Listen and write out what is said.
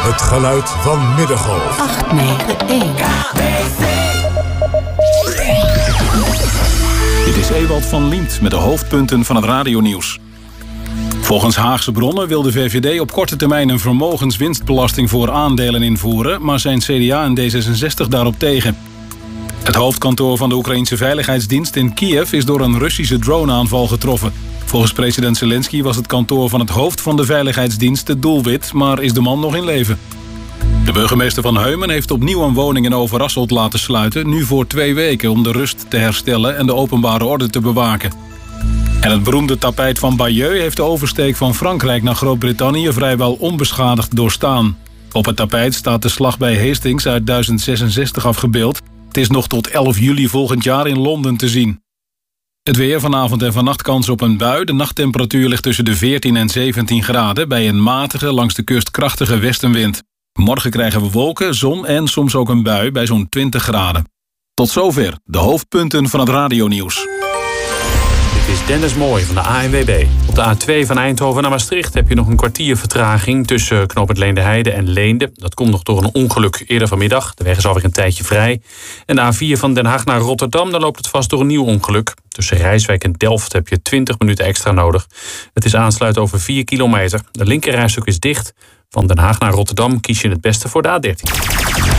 Het geluid van Middengolf. 891. Dit is Ewald van Liemt met de hoofdpunten van het radionieuws. Volgens Haagse bronnen wil de VVD op korte termijn een vermogenswinstbelasting voor aandelen invoeren, maar zijn CDA en D66 daarop tegen. Het hoofdkantoor van de Oekraïnse Veiligheidsdienst in Kiev is door een Russische droneaanval getroffen. Volgens president Zelensky was het kantoor van het hoofd van de Veiligheidsdienst het doelwit, maar is de man nog in leven. De burgemeester van Heumen heeft opnieuw een woning in Overasselt laten sluiten, nu voor 2 weken om de rust te herstellen en de openbare orde te bewaken. En het beroemde tapijt van Bayeux heeft de oversteek van Frankrijk naar Groot-Brittannië vrijwel onbeschadigd doorstaan. Op het tapijt staat de slag bij Hastings uit 1066 afgebeeld. Het is nog tot 11 juli volgend jaar in Londen te zien. Het weer, vanavond en vannacht kans op een bui. De nachttemperatuur ligt tussen de 14 en 17 graden... bij een matige, langs de kust krachtige westenwind. Morgen krijgen we wolken, zon en soms ook een bui bij zo'n 20 graden. Tot zover de hoofdpunten van het radionieuws. Dit is Dennis Mooij van de ANWB. Op de A2 van Eindhoven naar Maastricht heb je nog een kwartier vertraging tussen knooppunt Leendeheide en Leende. Dat komt nog door een ongeluk eerder vanmiddag. De weg is alweer een tijdje vrij. En de A4 van Den Haag naar Rotterdam, dan loopt het vast door een nieuw ongeluk. Tussen Rijswijk en Delft heb je 20 minuten extra nodig. Het is aansluiten over 4 kilometer. De linkerrijstuk is dicht. Van Den Haag naar Rotterdam kies je het beste voor de A13.